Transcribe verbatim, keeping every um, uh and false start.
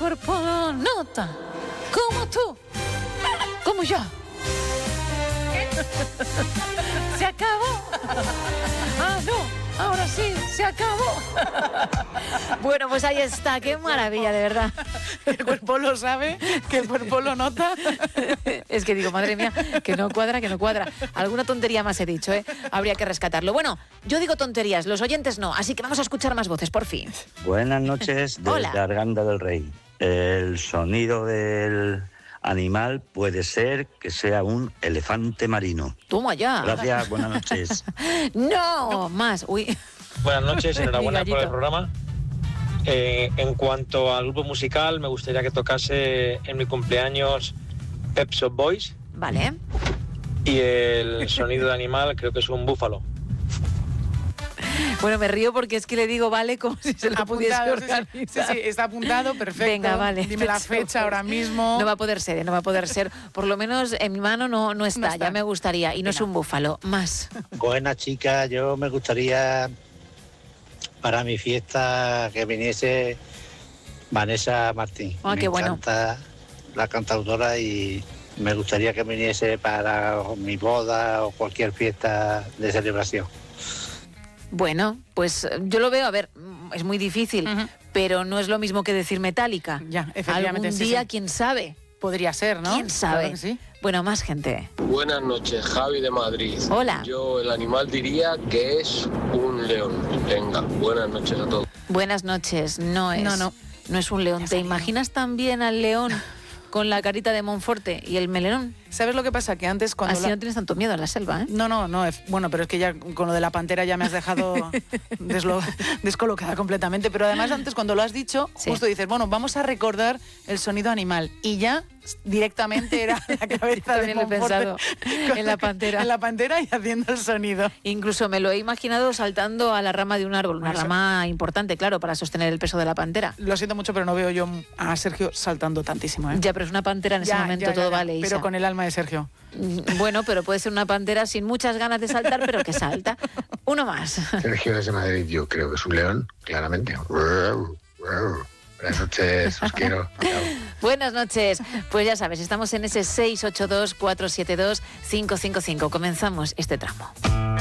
cuerpo lo nota, como tú, como yo. Se acabó. Ah, no, ahora sí, se acabó. Bueno, pues ahí está, qué maravilla, de verdad. El cuerpo lo sabe, que el cuerpo lo nota. Es que digo, madre mía, que no cuadra, que no cuadra. Alguna tontería más he dicho, ¿eh? Habría que rescatarlo. Bueno, yo digo tonterías, los oyentes no, así que vamos a escuchar más voces, por fin. Buenas noches desde Hola. Arganda del Rey. El sonido del animal puede ser que sea un elefante marino. Toma ya. Gracias, buenas noches. No, no, más, uy. Buenas noches, enhorabuena Mi por el gallito. programa. Eh, en cuanto al grupo musical, me gustaría que tocase en mi cumpleaños Pet Shop Boys. Vale. Y el sonido de animal creo que es un búfalo. Bueno, me río porque es que le digo vale como si se lo pudiese Apuntado, sí, organizar. sí, sí, sí, está apuntado, perfecto. Venga, vale. Dime la fecha ahora mismo. No va a poder ser, ¿eh? No va a poder ser. Por lo menos en mi mano no, no, está, No está. ya me gustaría. Y no es un búfalo, más. Buenas chicas, yo me gustaría para mi fiesta que viniese Vanessa Martín. Ah, me qué bueno. encanta la cantautora y me gustaría que viniese para mi boda o cualquier fiesta de celebración. Bueno, pues yo lo veo, a ver, es muy difícil, Ujú. pero no es lo mismo que decir Metallica. Ya, efectivamente, Algún sí, día, sí. quién sabe. Podría ser, ¿no? ¿Quién sabe? Claro que sí. Bueno, más gente. Buenas noches, Javi de Madrid. Hola. Yo el animal diría que es un león. Venga, buenas noches a todos. Buenas noches, no es. No, no. No es un león. ¿Te imaginas también al león con la carita de Monforte y el melenón? ¿Sabes lo que pasa? Que antes cuando... Así la- no tienes tanto miedo en la selva, ¿eh? No, no, no. es- Bueno, pero es que ya con lo de la pantera ya me has dejado deslo- descolocada completamente. Pero además antes cuando lo has dicho, Sí. justo dices, bueno, vamos a recordar el sonido animal. Y ya directamente era la cabeza de También lo he Monforte pensado, con en la pantera. En la pantera y haciendo el sonido. Incluso me lo he imaginado saltando a la rama de un árbol, una Eso. rama importante, claro, para sostener el peso de la pantera. Lo siento mucho, pero no veo yo a Sergio saltando tantísimo, ¿eh? Ya, pero es una pantera en ese Ya, momento, ya, ya, todo ya. vale, Isa. Pero con el alma de Sergio. Bueno, pero puede ser una pantera sin muchas ganas de saltar, pero que salta. Uno más. Sergio desde Madrid, yo creo que es un león, claramente. Buenas noches, os quiero. Chao. Buenas noches. Pues ya sabes, estamos en ese seis ocho dos, cuatro siete dos, cinco cinco cinco. Comenzamos este tramo.